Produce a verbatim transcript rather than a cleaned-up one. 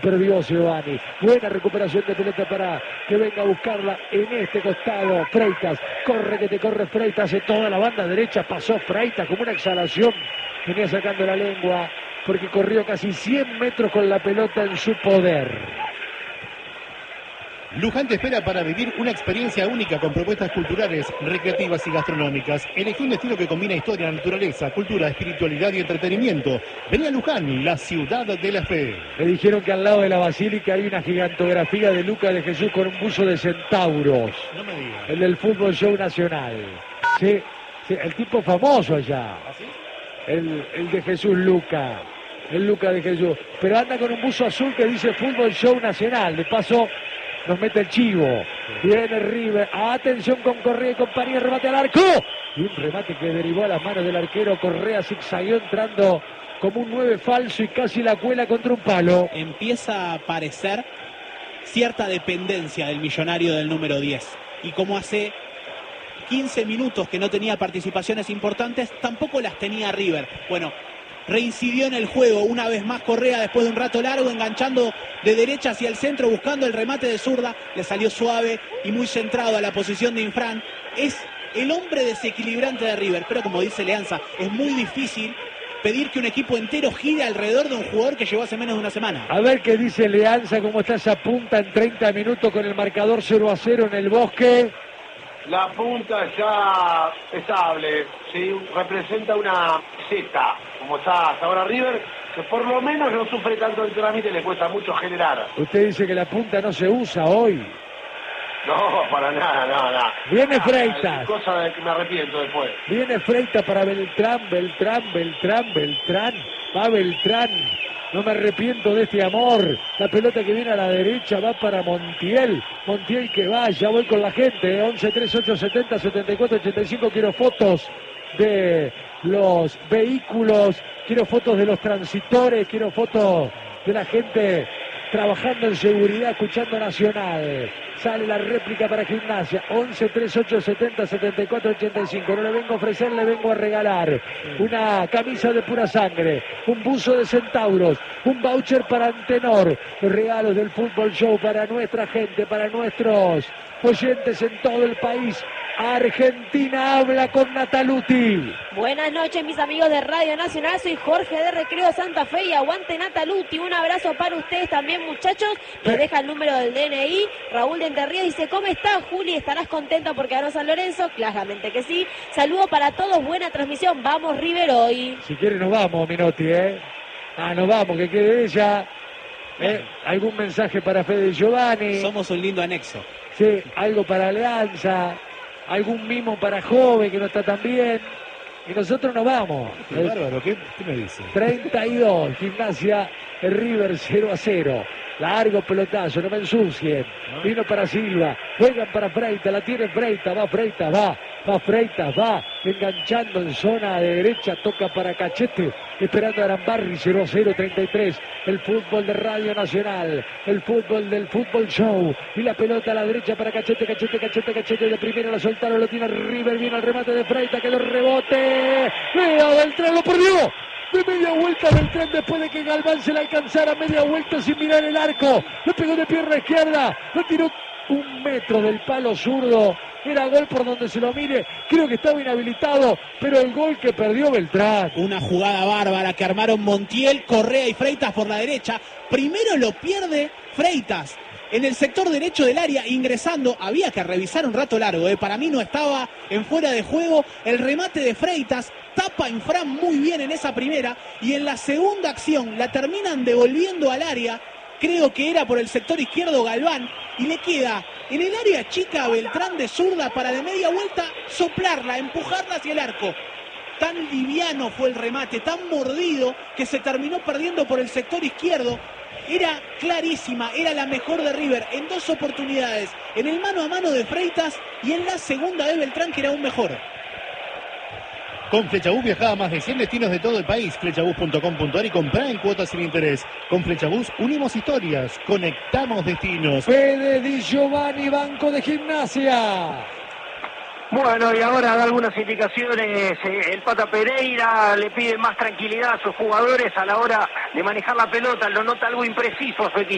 perdió Giovanni. Buena recuperación de pelota para que venga a buscarla en este costado. Freitas, corre que te corre Freitas en toda la banda derecha. Pasó Freitas como una exhalación. Venía sacando la lengua porque corrió casi cien metros con la pelota en su poder. Luján te espera para vivir una experiencia única con propuestas culturales, recreativas y gastronómicas. Elegí un destino que combina historia, naturaleza, cultura, espiritualidad y entretenimiento. Vení a Luján, la ciudad de la fe. Me dijeron que al lado de la basílica hay una gigantografía de Lucas de Jesús con un buzo de centauros. No me digas. El del Fútbol Show Nacional. Sí, sí, el tipo famoso allá. ¿Ah, sí? El, el de Jesús Luca. El Luca de Jesús. Pero anda con un buzo azul que dice Fútbol Show Nacional. De paso nos mete el chivo. Viene River. Atención con Correa y compañía. Remate al arco. Y un remate que derivó a las manos del arquero. Correa zigzagueó entrando como un nueve falso y casi la cuela contra un palo. Empieza a parecer cierta dependencia del millonario del número diez. Y como hace quince minutos que no tenía participaciones importantes, tampoco las tenía River. Bueno, reincidió en el juego una vez más Correa después de un rato largo, enganchando de derecha hacia el centro, buscando el remate de zurda. Le salió suave y muy centrado a la posición de Infran. Es el hombre desequilibrante de River, pero como dice Leanza, es muy difícil pedir que un equipo entero gire alrededor de un jugador que llegó hace menos de una semana. A ver qué dice Leanza, cómo está esa punta en treinta minutos con el marcador cero a cero en el Bosque. La punta está estable, ¿sí? Representa una Z, como está hasta ahora River, que por lo menos no sufre tanto el trámite, le cuesta mucho generar. Usted dice que la punta no se usa hoy. No, para nada, nada, nada. Viene nada, Freitas. Es cosa de que me arrepiento después. Viene Freitas para Beltrán, Beltrán, Beltrán, Beltrán. Va Beltrán. No me arrepiento de este amor. La pelota que viene a la derecha va para Montiel. Montiel que va, ya voy con la gente. once, treinta y ocho, setenta, setenta y cuatro, ochenta y cinco. Quiero fotos de los vehículos. Quiero fotos de los transitores. Quiero fotos de la gente trabajando en seguridad, escuchando Nacional. Sale la réplica para Gimnasia. once, treinta y ocho, setenta, setenta y cuatro, ochenta y cinco. No le vengo a ofrecer, le vengo a regalar una camisa de pura sangre, un buzo de centauros, un voucher para Antenor. Los regalos del Fútbol Show para nuestra gente, para nuestros oyentes en todo el país. Argentina habla con Nataluti. Buenas noches, mis amigos de Radio Nacional. Soy Jorge de Recreo Santa Fe y aguante Nataluti. Un abrazo para ustedes también, muchachos. Me deja el número del D N I. Raúl de Enterrías dice: ¿cómo estás, Juli? ¿Estarás contenta porque ganó San Lorenzo? Claramente que sí. Saludo para todos, buena transmisión. Vamos, River, hoy. Si quiere nos vamos, Minotti, ¿eh? Ah, nos vamos, que quede ella. ¿Eh? ¿Algún mensaje para Fede Giovanni? Somos un lindo anexo. Sí, algo para Alianza. Algún mimo para Joven que no está tan bien. Y nosotros nos vamos. Qué bárbaro, ¿qué, qué me dice? treinta y dos, Gimnasia, el River cero a cero. Largo pelotazo, no me ensucien. Vino para Silva, juegan para Freitas, la tiene Freitas, va Freitas, va, va Freitas, va, enganchando en zona de derecha, toca para Cachete, esperando a Arambarri, cero a cero, treinta y tres. El fútbol de Radio Nacional, el fútbol del Fútbol Show, y la pelota a la derecha para Cachete, Cachete, Cachete, Cachete, de primero la soltaron, lo tiene River, viene el remate de Freitas, quedó rebote, vea, Beltrán lo perdió. De media vuelta Beltrán después de que Galván se la alcanzara, media vuelta sin mirar el arco, lo pegó de pierna izquierda, lo tiró un metro del palo zurdo, era gol por donde se lo mire, creo que estaba inhabilitado, pero el gol que perdió Beltrán. Una jugada bárbara que armaron Montiel, Correa y Freitas por la derecha. Primero lo pierde Freitas en el sector derecho del área, ingresando. Había que revisar un rato largo, ¿eh? Para mí no estaba en fuera de juego. El remate de Freitas tapa Infran muy bien en esa primera, y en la segunda acción la terminan devolviendo al área. Creo que era por el sector izquierdo Galván, y le queda en el área chica a Beltrán de zurda para de media vuelta soplarla, empujarla hacia el arco. Tan liviano fue el remate, tan mordido, que se terminó perdiendo por el sector izquierdo. Era clarísima, era la mejor de River en dos oportunidades, en el mano a mano de Freitas y en la segunda de Beltrán, que era aún mejor. Con Flechabús viaja a más de cien destinos de todo el país. Flechabús punto com punto ar y comprá en cuotas sin interés. Con Flechabús unimos historias, conectamos destinos. Fede Di Giovanni, banco de Gimnasia. Bueno, y ahora da algunas indicaciones el Pata Pereira, le pide más tranquilidad a sus jugadores a la hora de manejar la pelota, lo nota algo impreciso a su equipo.